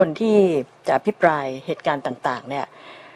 คนที่จะอภิปรายเหตุการณ์ต่างๆเนี่ย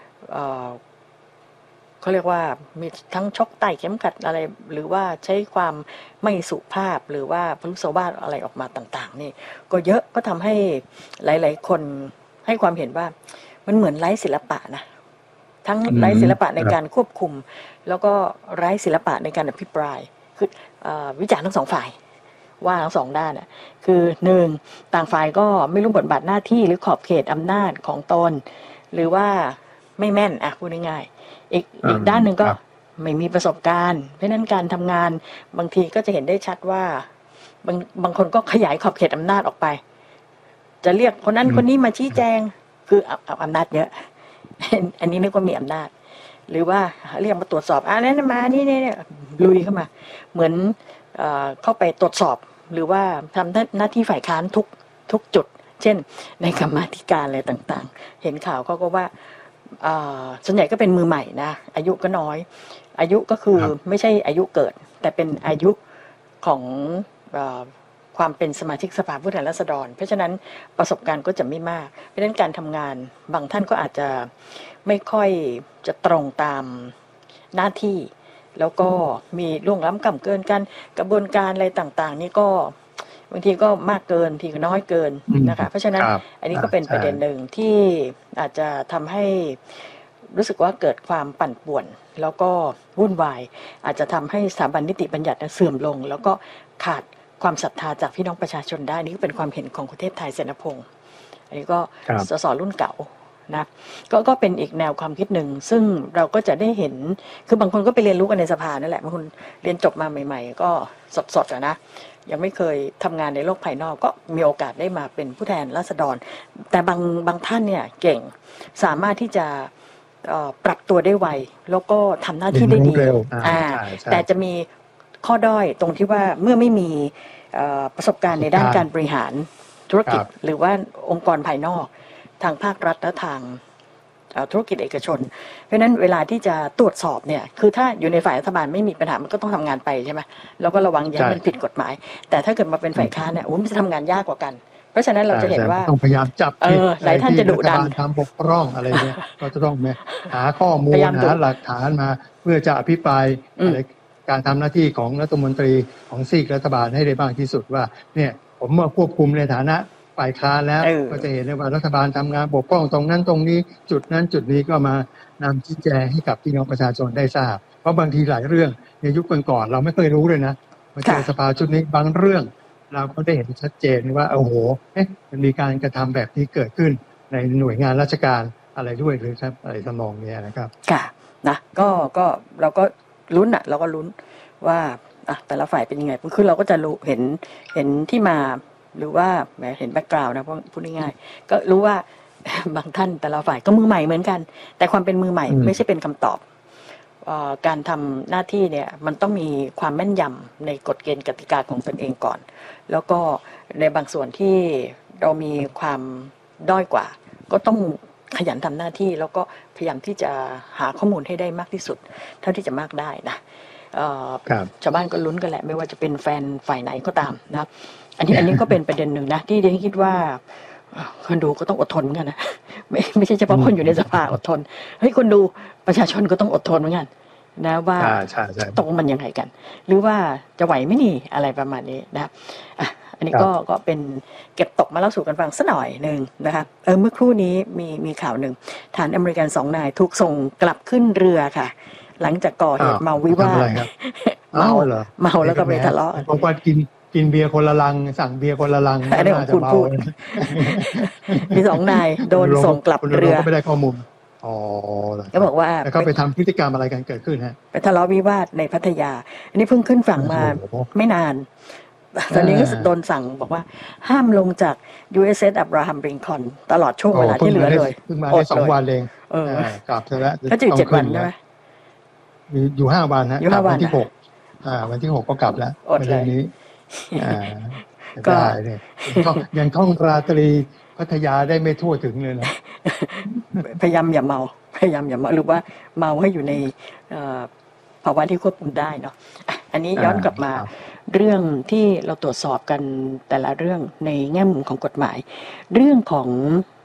เขาเรียกว่ามีทั้งชกไต่เข็มขัดอะไรหรือว่าใช้ความไม่สุภาพหรือว่าพลุสวาทอะไรออกมาต่างๆนี่ก็เยอะก็ทำให้หลายๆคนให้ความเห็นว่ามันเหมือนไร้ศิลปะนะทั้งไร้ศิลปะในการควบคุมแล้วก็ไร้ศิลปะในการอภิปรายคือวิจารณ์ทั้งสองฝ่ายว่าทั้งสองด้านน่ะคือหนึ่งต่างฝ่ายก็ไม่รู้บทบาทหน้าที่หรือขอบเขตอำนาจของตนหรือว่าไม่แม่นพูดง่ายๆอีกด้านหนึ่งก็ไม่มีประสบการณ์เพราะนั้นการทำงานบางทีก็จะเห็นได้ชัดว่าบางคนก็ขยายขอบเขตอำนาจออกไปจะเรียกคนนั้นคนนี้มาชี้แจงคืออำนาจเยอะอันนี้นึกว่ามีอำนาจหรือว่าเรียกมาตรวจสอบนั้นมานี่ลุยเข้ามาเหมือนเข้าไปตรวจสอบหรือว่าทำหน้าที่ฝ่ายค้านทุกจุดเช่นในกรรมาธิการอะไรต่างๆเห็นข่าวเขาก็ว่าส่วนใหญ่ก็เป็นมือใหม่นะอายุก็น้อยอายุก็คือไม่ใช่อายุเกิดแต่เป็นอายุของความเป็นสมาชิกสภาผู้แทนราษฎรเพราะฉะนั้นประสบการณ์ก็จะไม่มากเพราะฉะนั้นการทำงานบางท่านก็อาจจะไม่ค่อยจะตรงตามหน้าที่แล้วก็มีล่วงล้ำก่ำเกินกันกระบวนการอะไรต่างๆนี่ก็บางทีก็มากเกินทีก็น้อยเกินนะคะเพราะฉะนั้นอันนี้ก็เป็นประเด็นหนึ่งที่อาจจะทำให้รู้สึกว่าเกิดความปั่นป่วนแล้วก็วุ่นวายอาจจะทำให้สถาบันนิติบัญญัติเสื่อมลงแล้วก็ขาดความศรัทธาจากพี่น้องประชาชนได้นี่ก็เป็นความเห็นของคุณเทพไทยเสนาพงศ์อันนี้ก็สสรุ่นเก่านะก็เป็นอีกแนวความคิดหนึ่งซึ่งเราก็จะได้เห็นคือบางคนก็ไปเรียนรู้กันในสภานั่นแหละบางคนเรียนจบมาใหม่ๆก็สดๆนะยังไม่เคยทำงานในโลกภายนอกก็มีโอกาสได้มาเป็นผู้แทนราษฎรแต่บางท่านเนี่ยเก่งสามารถที่จะปรับตัวได้ไวแล้วก็ทำหน้าที่ได้ดีแต่จะมีข้อด้อยตรงที่ว่าเมื่อไม่มีประสบการณ์ในด้านการบริหารธุรกิจหรือว่าองค์กรภายนอกทางภาครัฐและทางธุรกิจเอกชนเพราะฉะนั้นเวลาที่จะตรวจสอบเนี่ยคือถ้าอยู่ในฝ่ายรัฐบาลไม่มีปัญหามันก็ต้องทำงานไปใช่ไหมแล้วก็ระวังอย่าให้มันผิดกฎหมายแต่ถ้าเกิดมาเป็นฝ่ายค้านเนี่ยมันจะทำงานยากกว่ากันเพราะฉะนั้นเราจะเห็นว่าต้องพยายามจับหลายท่านจะดุดันทำบกพร่องอะไรเนี่ยก็จะต้องหาข้อมูลหาหลักฐานมาเพื่อจะอภิปรายการทำหน้าที่ของรัฐมนตรีของซีกรัฐบาลให้ได้บ้างที่สุดว่าเนี่ยผมมาควบคุมในฐานะฝ่ายค้านแล้วก็จะเห็นได้ว่ารัฐบาลทำงานบกพร่องตรงนั้นตรงนี้จุดนั้นจุดนี้ก็มานำชี้แจงให้กับพี่น้องประชาชนได้ทราบเพราะบางทีหลายเรื่องในยุคก่อนๆเราไม่เคยรู้เลยนะมาเจอสภาชุดนี้บางเรื่องเราก็ได้เห็นชัดเจนว่าโอ้โหมันมีการกระทำแบบนี้เกิดขึ้นในหน่วยงานราชการอะไรด้วยหรือครับอะไรทำนองนี้นะครับค่ะนะก็เราก็ลุ้นเราก็ลุ้นว่าแต่ละฝ่ายเป็นยังไงคือเราก็จะรู้เห็นที่มาหรือว่าเห็นแบ็กกราวด์นะเพราะพูดง่ายๆก็รู้ว่าบางท่านแต่ละฝ่ายก็มือใหม่เหมือนกันแต่ความเป็นมือใหม่ไม่ใช่เป็นคำตอบการทำหน้าที่เนี่ยมันต้องมีความแม่นยำในกฎเกณฑ์กติกาของตนเองก่อนแล้วก็ในบางส่วนที่เรามีความด้อยกว่าก็ต้องขยันทำหน้าที่แล้วก็พยายามที่จะหาข้อมูลให้ได้มากที่สุดเท่าที่จะมากได้นะชาวบ้านก็ลุ้นกันแหละไม่ว่าจะเป็นแฟนฝ่ายไหนก็ตามนะอันนี้ก็เป็นประเด็นหนึ่งนะที่ดิฉันคิดว่าคนดูก็ต้องอดทนเหมือนกันนะไม่ใช่เฉพาะคนอยู่ในสภาอดทนคนดูประชาชนก็ต้องอดทนเหมือนกันนะว่าตรงมันยังไงกันหรือว่าจะไหวไม่นี่อะไรประมาณนี้นะอันนี้ก็เป็นเก็บตกมาเล่าสู่กันฟังสักหน่อยนึงนะคะเมื่อครู่นี้มีข่าวหนึ่งฐานอเมริกัน2 นายถูกส่งกลับขึ้นเรือค่ะหลังจากก่อเหตุเมาวิวาทเมาแล้วก็ไปทะเลาะบอกว่ากินเบียร์คนละลังสั่งเบียร์คนละลังอันนี้ของคุณพูดมี2 นายโดนส่งกลับเรือก็ไม่ได้ข้อมูลก็บอกว่าแล้วก็ไปทำพฤติกรรมอะไรกันเกิดขึ้นฮะไปทะเลาะวิวาทในพัทยาอันนี้เพิ่งขึ้นฝั่งมาไม่นานตอนนี้ก็โดนสั่งบอกว่าห้ามลงจาก USS Abraham Lincoln ตลอดช่วงเวลาที่เหลือเลยเพิ่งมาได้2 วันเองกลับแล้วก็จะ7 วันใช่ไหมอยู่5 วันฮะวันที่6วันที่6ก็กลับแล้ววันนี้ก็ได้เนี่ยยังท่องราตรีพัทยาได้ไม่ทั่วถึงเลยนะพยายามอย่าเมาหรือว่าเมาให้อยู่ในภาวะที่ควบคุมได้เนาะอันนี้ย้อนกลับมาเรื่องที่เราตรวจสอบกันแต่ละเรื่องในแง่มุมของกฎหมาย เรื่องของ